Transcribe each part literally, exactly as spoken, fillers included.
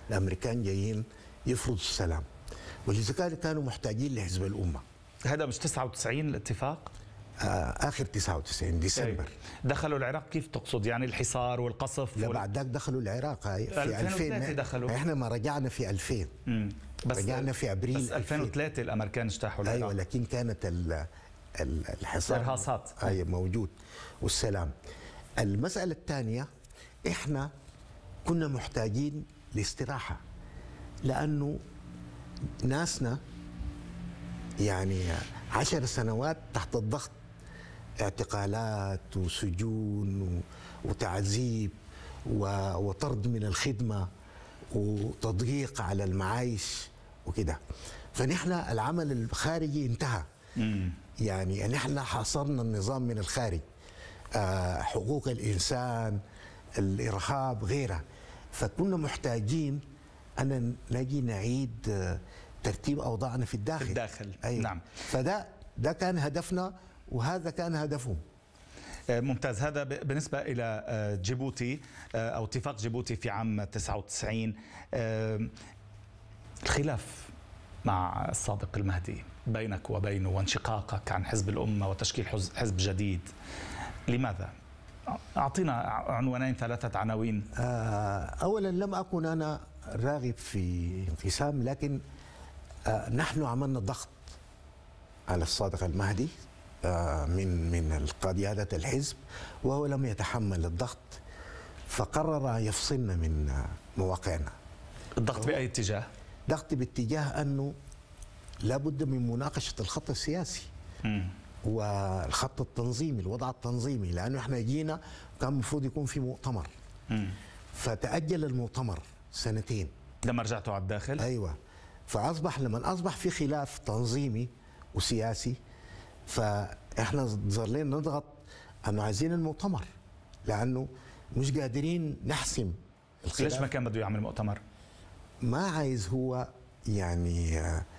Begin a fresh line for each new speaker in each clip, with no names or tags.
الامريكان جايين يفرضوا السلام، ولذلك كانوا محتاجين لحزب الامه.
هذا مش تسعة وتسعين الاتفاق؟
آه اخر تسعة وتسعين ديسمبر.
دخلوا العراق كيف تقصد؟ يعني الحصار والقصف؟
لا وال... بعد ذاك دخلوا العراق في
ألفين دخلوا.
احنا ما رجعنا في ألفين.
امم بس
رجعنا في ابريل
بس ألفين وثلاثة الامريكان اجتاحوا العراق.
ايوه لكن كانت ال... الحصار
الارهاصات
اي موجود والسلام. المساله الثانيه احنا كنا محتاجين لاستراحه، لانه ناسنا يعني عشر سنوات تحت الضغط، اعتقالات وسجون وتعذيب وطرد من الخدمة وتضييق على المعايش وكده. فنحن العمل الخارجي انتهى.
مم.
يعني نحن حاصرنا النظام من الخارج، آه حقوق الإنسان، الإرهاب، غيرها. فكنا محتاجين أن نجي نعيد آه ترتيب أوضاعنا في الداخل.
في الداخل.
أيوة.
نعم.
فده ده كان هدفنا وهذا كان هدفهم.
ممتاز. هذا بالنسبة إلى جيبوتي أو اتفاق جيبوتي في عام تسعة وتسعين. الخلاف مع الصادق المهدي بينك وبينه وانشقاقك عن حزب الأمة وتشكيل حزب جديد، لماذا؟ أعطينا عنوانين ثلاثة عناوين.
أولا لم أكن أنا راغب في انقسام، لكن نحن عملنا ضغط على الصادق المهدي من من قيادة الحزب، وهو لم يتحمل الضغط فقرر يفصلنا من مواقعنا.
الضغط بأي اتجاه؟
ضغط باتجاه أنه لابد من مناقشة الخط السياسي م. والخط التنظيمي، الوضع التنظيمي، لأنه احنا جينا كان المفروض يكون في مؤتمر م. فتأجل المؤتمر سنتين
لما رجعتوا على الداخل.
أيوة. فأصبح لما أصبح في خلاف تنظيمي وسياسي، فإحنا ظلينا نضغط أنه عايزين المؤتمر، لأنه مش قادرين نحسم الخلاف.
ليش ما كان بده يعمل مؤتمر؟
ما عايز هو يعني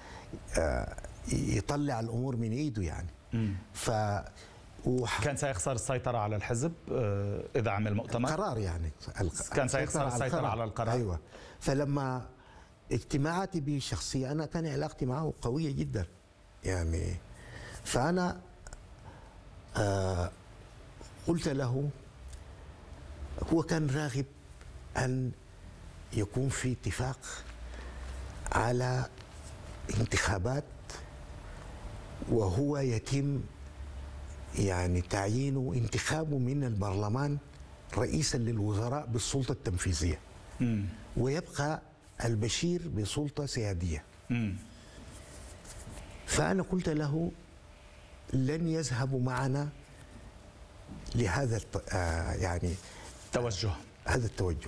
يطلع الأمور من إيده يعني.
مم.
ف
وح... كان سيخسر السيطرة على الحزب إذا عمل مؤتمر؟
القرار يعني
كان سيخسر السيطرة على القرار.
أيوة. فلما اجتماعاتي به شخصيا أنا كان علاقتي معه قوية جدا يعني، فأنا آه قلت له، هو كان راغب أن يكون في اتفاق على انتخابات وهو يتم يعني تعيينه انتخابه من البرلمان رئيسا للوزراء بالسلطة التنفيذية م. ويبقى البشير بسلطة سيادية م. فأنا قلت له لن يذهبوا معنا لهذا آه يعني
توجه
هذا التوجه،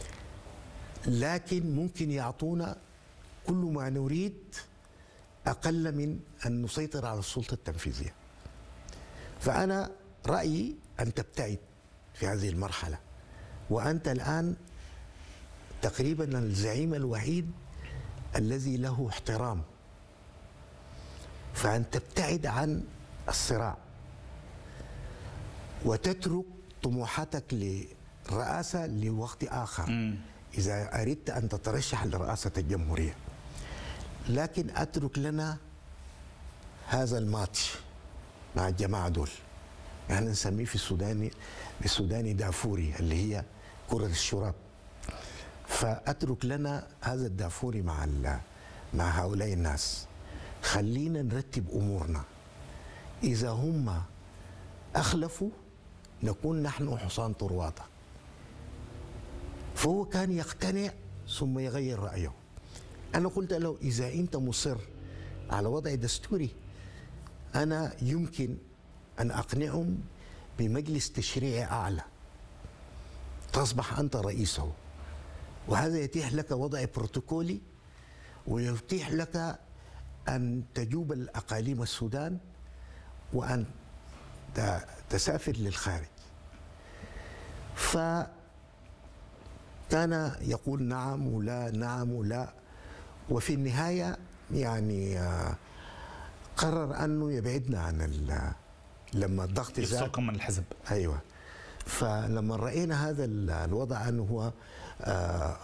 لكن ممكن يعطونا كل ما نريد أقل من أن نسيطر على السلطة التنفيذية. فأنا رأيي أن تبتعد في هذه المرحلة، وأنت الآن تقريبا الزعيم الوحيد الذي له احترام، فأن تبتعد عن الصراع وتترك طموحاتك للرئاسة لوقت آخر م. إذا أردت أن تترشح لرئاسة الجمهورية، لكن أترك لنا هذا الماتش مع الجماعة دول، يعني نسميه في السوداني السوداني دافوري اللي هي كرة الشراب. فأترك لنا هذا الدافوري مع مع هؤلاء الناس، خلينا نرتب أمورنا، إذا هم أخلفوا نكون نحن حصان طروادة. فهو كان يقتنع ثم يغير رأيه. أنا قلت له إذا أنت مصر على وضع دستوري أنا يمكن أن أقنعهم بمجلس تشريعي أعلى تصبح أنت رئيسه، وهذا يتيح لك وضع بروتوكولي ويتيح لك أن تجوب الأقاليم السودان وأن تسافر للخارج. فكان يقول نعم ولا نعم ولا، وفي النهاية يعني قرر أنه يبعدنا عن لما الضغط زاد
يفصلكم من الحزب.
أيوة. فلما رأينا هذا الوضع أنه هو